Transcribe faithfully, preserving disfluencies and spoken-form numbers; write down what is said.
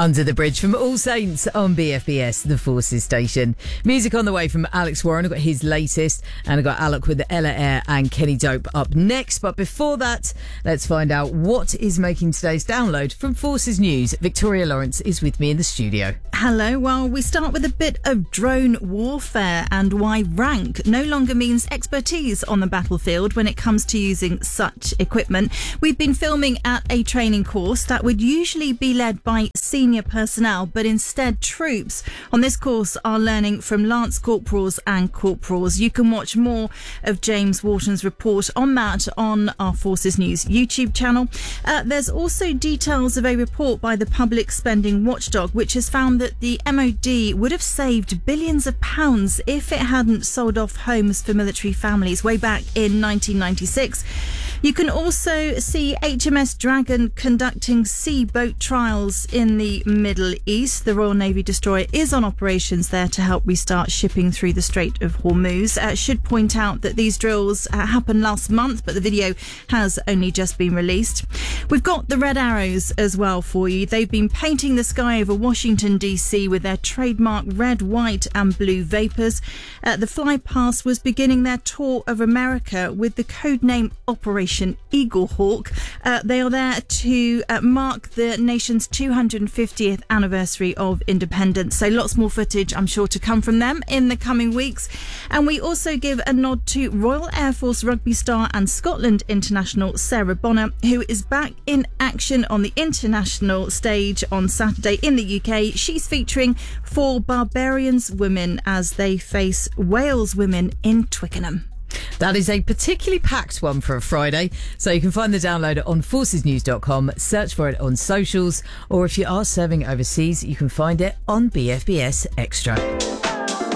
Under the Bridge from All Saints on B F B S, the Forces station. Music on the way from Alex Warren. I've got his latest, and I've got Alok with the Ella Air and Kenny Dope up next. But before that, let's find out what is making today's download from Forces News. Victoria Lawrence is with me in the studio. Hello. Well, we start with a bit of drone warfare and why rank no longer means expertise on the battlefield when it comes to using such equipment. We've been filming at a training course that would usually be led by senior personnel, but instead troops on this course are learning from lance corporals and corporals. You can watch more of James Wharton's report on that on our Forces News YouTube channel. Uh, there's also details of a report by the Public Spending Watchdog, which has found that the M O D would have saved billions of pounds if it hadn't sold off homes for military families way back in nineteen ninety-six. You can also see H M S Dragon conducting sea boat trials in the Middle East. The Royal Navy destroyer is on operations there to help restart shipping through the Strait of Hormuz. I uh, should point out that these drills uh, happened last month, but the video has only just been released. We've got the Red Arrows as well for you. They've been painting the sky over Washington, D C with their trademark red, white and blue vapours. Uh, the Fly Past was beginning their tour of America with the codename Operation Eagle Hawk. Uh, they are there to uh, mark the nation's two hundred fiftieth anniversary of independence. So lots more footage, I'm sure, to come from them in the coming weeks. And we also give a nod to Royal Air Force rugby star and Scotland international Sarah Bonner, who is back in action on the international stage on Saturday in the U K. She's featuring four Barbarians women as they face Wales women in Twickenham. That is a particularly packed one for a Friday, so you can find the download on forces news dot com, search for it on socials, or if you are serving overseas, you can find it on B F B S Extra.